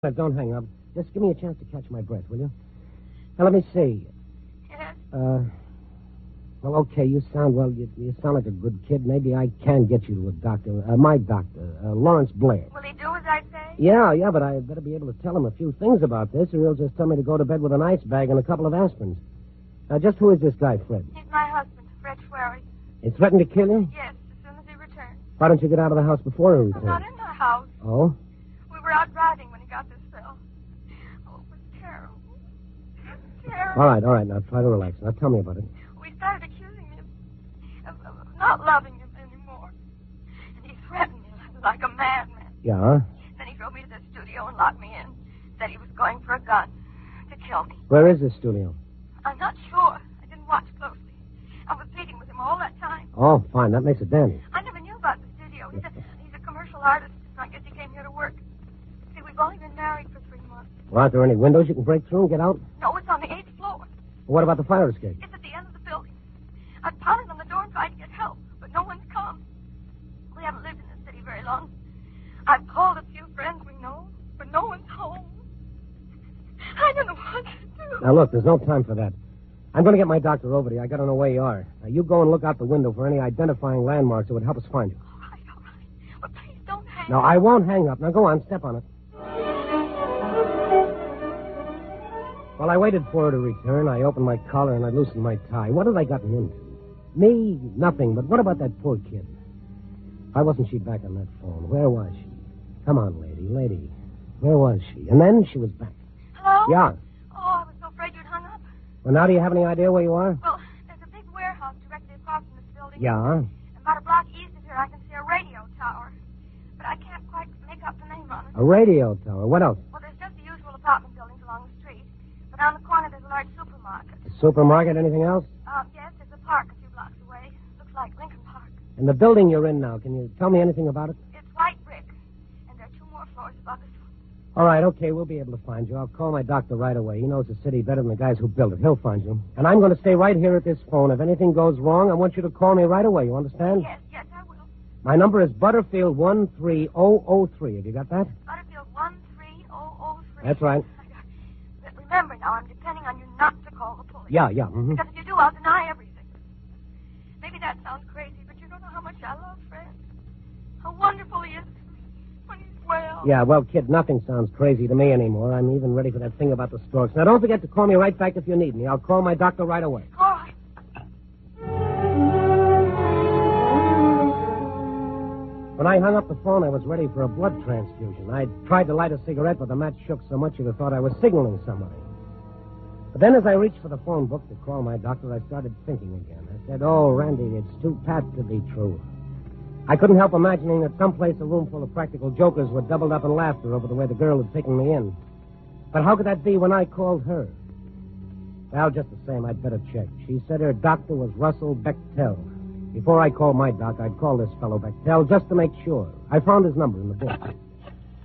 Don't hang up. Just give me a chance to catch my breath, will you? Now, let me see. Yes. Well, okay, you sound like a good kid. Maybe I can get you to a doctor. My doctor, Lawrence Blair. Will he do as I say? Yeah, but I better be able to tell him a few things about this, or he'll just tell me to go to bed with an ice bag and a couple of aspirins. Now, just who is this guy, Fred? He's my husband, Fred Schwery. He threatened to kill you? Yes, as soon as he returns. Why don't you get out of the house before he I'm returns? not in the house. Oh? We were out riding when he got this bill. Oh, it was terrible. Terrible. All right. Now, try to relax. Now, tell me about it. We started accusing him of not loving him anymore. And he threatened me like a madman. Yeah? Then he drove me to the studio and locked me in. Said he was going for a gun to kill me. Where is this studio? I'm not sure. I didn't watch closely. I was pleading with him all that time. Oh, fine. That makes it dandy. I never knew about the studio. He's a commercial artist. I guess he came here to work. See, we've only been married for 3 months. Well, aren't there any windows you can break through and get out? No, it's on the 8th floor. Well, what about the fire escape? It's at the end of the building. I've pounded on the door and tried to get help, but no one's come. We haven't lived in this city very long. I've called a few friends we know, but no one's home. I don't know what to do. Now, look, there's no time for that. I'm going to get my doctor over to you. I got to know where you are. Now, you go and look out the window for any identifying landmarks that would help us find you. All right. But please don't hang No, up. I won't hang up. Now, go on. Step on it. While I waited for her to return, I opened my collar and I loosened my tie. What had I gotten into? Me? Nothing. But what about that poor kid? Why wasn't she back on that phone? Where was she? Come on, lady. Where was she? And then she was back. Hello? Yeah. Oh, I was so afraid you'd hung up. Well, now do you have any idea where you are? Well, there's a big warehouse directly across from this building. Yeah. About a block east of here, I can see a radio tower. But I can't quite make out the name on it. A radio tower. What else? Well, there's just the usual apartment buildings along the street. But on the corner, there's a large supermarket. A supermarket? Anything else? Yes, there's a park a few blocks away. Looks like Lincoln Park. And the building you're in now, can you tell me anything about it? It's white brick. And there are 2 more floors above this one. All right, okay, we'll be able to find you. I'll call my doctor right away. He knows the city better than the guys who built it. He'll find you. And I'm going to stay right here at this phone. If anything goes wrong, I want you to call me right away. You understand? Yes, I will. My number is Butterfield 13003. Have you got that? Butterfield 13003. That's right. But remember now, I'm depending on you not to call the police. Yeah. Mm-hmm. Because if you do, I'll deny everything. Maybe that sounds crazy, but you don't know how much I love Fred. How wonderful he is to me when he's well. Yeah, well, kid, nothing sounds crazy to me anymore. I'm even ready for that thing about the strokes. Now, don't forget to call me right back if you need me. I'll call my doctor right away. All right. When I hung up the phone, I was ready for a blood transfusion. I tried to light a cigarette, but the match shook so much you'd have thought I was signaling somebody. But then as I reached for the phone book to call my doctor, I started thinking again. I said, oh, Randy, it's too pat to be true. I couldn't help imagining that someplace a room full of practical jokers were doubled up in laughter over the way the girl had taken me in. But how could that be when I called her? Well, just the same, I'd better check. She said her doctor was Russell Bechtel. Before I called my doc, I'd call this fellow Bechtel just to make sure. I found his number in the book.